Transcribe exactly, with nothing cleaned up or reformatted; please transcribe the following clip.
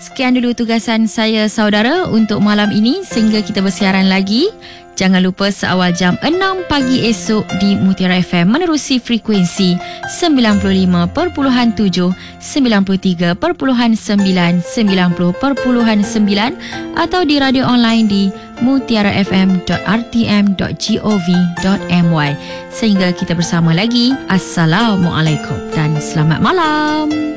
Sekian dulu tugasan saya saudara untuk malam ini. Sehingga kita bersiaran lagi, jangan lupa seawal jam enam pagi esok di Mutiara F M menerusi frekuensi sembilan puluh lima perpuluhan tujuh, sembilan puluh tiga perpuluhan sembilan, sembilan puluh perpuluhan sembilan atau di radio online di mutiara f m dot r t m dot gov dot m y. Sehingga kita bersama lagi. Assalamualaikum dan selamat malam.